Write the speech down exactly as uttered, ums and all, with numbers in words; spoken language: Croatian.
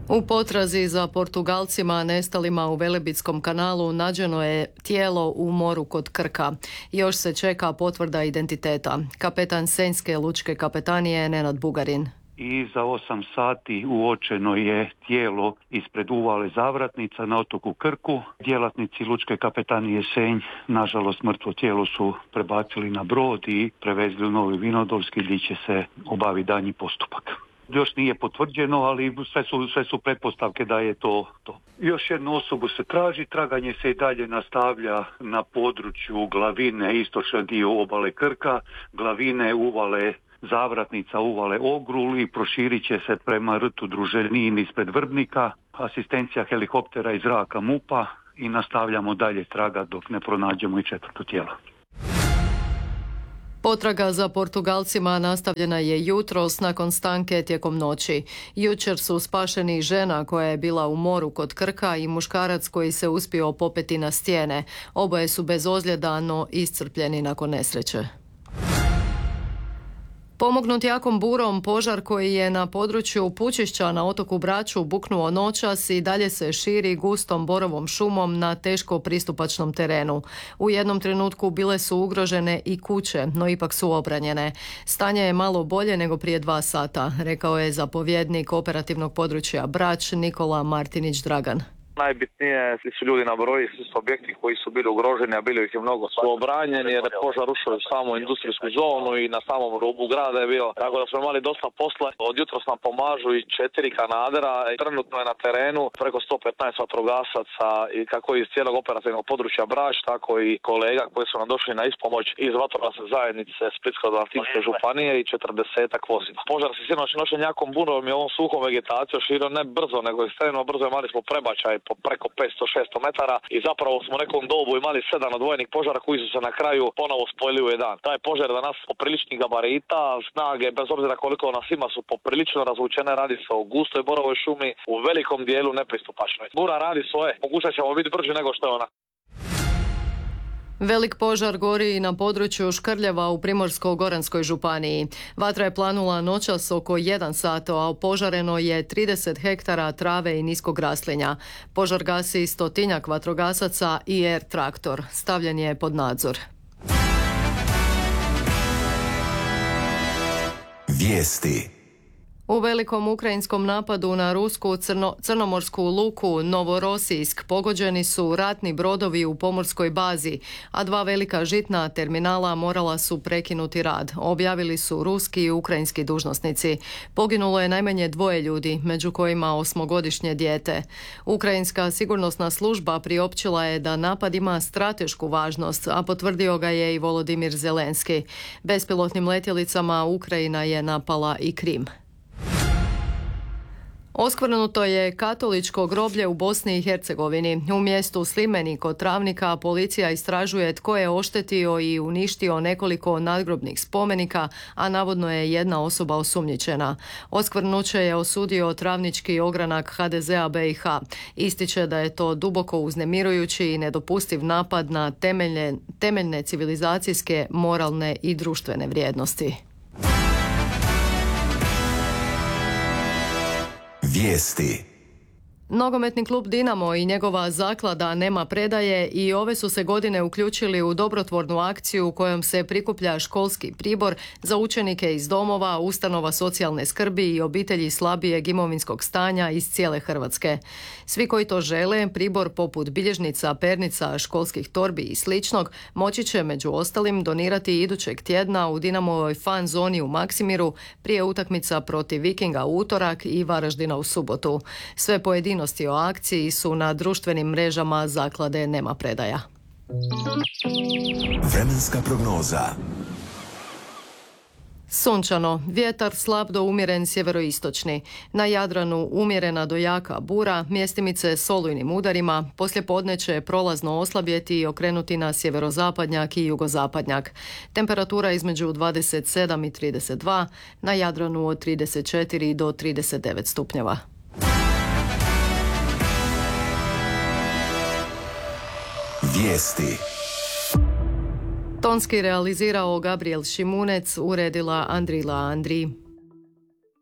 U potrazi za Portugalcima nestalima u Velebitskom kanalu nađeno je tijelo u moru kod Krka. Još se čeka potvrda identiteta. Kapetan Senjske lučke kapetanije Nenad Bugarin. I za osam sati uočeno je tijelo ispred uvale Zavratnica na otoku Krku. Djelatnici lučke kapetanije Senj, nažalost, mrtvo tijelo su prebacili na brod i prevezli u Novi Vinodolski gdje će se obaviti daljnji postupak. Još nije potvrđeno, ali sve su, sve su pretpostavke da je to to. Još jednu osobu se traži, traganje se i dalje nastavlja na području Glavine, istočni dio obale Krka, Glavine, uvale Zavratnica, uvale Ogrul i proširit će se prema rtu Druželnin ispred Vrbnika, asistencija helikoptera iz zraka MUP-a i nastavljamo dalje traga dok ne pronađemo i četvrto tijelo. Potraga za Portugalcima nastavljena je jutros nakon stanke tijekom noći. Jučer su spašeni žena koja je bila u moru kod Krka i muškarac koji se uspio popeti na stijene. Oboje su bez ozljeda, no iscrpljeni nakon nesreće. Pomognut jakom burom, požar koji je na području Pučišća na otoku Braču buknuo noćas i dalje se širi gustom borovom šumom na teško pristupačnom terenu. U jednom trenutku bile su ugrožene i kuće, no ipak su obranjene. Stanje je malo bolje nego prije dva sata, rekao je zapovjednik operativnog područja Brač Nikola Martinić Dragan. Najbitnije su ljudi na broji, svi su objekti koji su bili ugroženi, a bilo ih je mnogo, su obranjeni jer je požar ušao u samu industrijsku zonu i na samom rubu grada je bio. Tako da smo imali dosta posla. Od jutros nam pomažu i četiri kanadera. Trenutno je na terenu preko sto petnaest vatrogasaca i kako iz cijelog operativnog područja Brač, tako i kolega koji su nam došli na ispomoć iz vatrogasne zajednice Splitsko-dalmatinske županije i četrdesetak vozila. Požar se sinoć noćen jakom burom i ovom suhom vegetacijom širio ne brzo, nego ekstremno brzo. Imali smo prebačaj po preko petsto šesto metara i zapravo smo u nekom dobu imali sedam odvojenih požara koji su se na kraju ponovo spojili u jedan. Taj požar danas popriličnih gabarita, snage, bez obzira koliko nas ima, su poprilično razvučene, radi se o gustoj borovoj šumi, u velikom dijelu nepristupačnoj. Bura radi svoje, pokušat ćemo biti brži nego što je ona. Velik požar gori na području Škrljeva u Primorsko-goranskoj županiji. Vatra je planula noćas oko jedan sat, a opožareno je trideset hektara trave i niskog raslinja. Požar gasi stotinjak vatrogasaca i er traktor. Stavljen je pod nadzor. Vijesti. U velikom ukrajinskom napadu na rusku crno, crnomorsku luku Novorosijsk pogođeni su ratni brodovi u pomorskoj bazi, a dva velika žitna terminala morala su prekinuti rad, objavili su ruski i ukrajinski dužnosnici. Poginulo je najmanje dvoje ljudi, među kojima osmogodišnje dijete. Ukrajinska sigurnosna služba priopćila je da napad ima stratešku važnost, a potvrdio ga je i Volodimir Zelenski. Bespilotnim letjelicama Ukrajina je napala i Krim. Oskvrnuto je katoličko groblje u Bosni i Hercegovini. U mjestu Slimeni kod Travnika policija istražuje tko je oštetio i uništio nekoliko nadgrobnih spomenika, a navodno je jedna osoba osumnjičena. Oskvrnuće je osudio travnički ogranak ha de zea be i ha. Ističe da je to duboko uznemirujući i nedopustiv napad na temeljne, temeljne civilizacijske, moralne i društvene vrijednosti. Vijesti. Nogometni klub Dinamo i njegova zaklada Nema predaje i ove su se godine uključili u dobrotvornu akciju kojom se prikuplja školski pribor za učenike iz domova, ustanova socijalne skrbi i obitelji slabijeg imovinskog stanja iz cijele Hrvatske. Svi koji to žele, pribor poput bilježnica, pernica, školskih torbi i sličnog moći će među ostalim donirati idućeg tjedna u Dinamovoj fan zoni u Maksimiru prije utakmica protiv Vikinga u utorak i Varaždina u subotu. Sve pojedinosti o akciji su na društvenim mrežama zaklade Nema predaja. Vremenska prognoza. Sunčano, vjetar slab do umjeren sjeveroistočni. Na Jadranu umjerena do jaka bura, mjestimice s olujnim udarima, poslijepodne će prolazno oslabjeti i okrenuti na sjeverozapadnjak i jugozapadnjak. Temperatura između dvadeset sedam i trideset dva, na Jadranu od trideset četiri do trideset devet stupnjeva. Vijesti. Tonski realizirao Gabriel Šimunec, uredila Andrila Andri.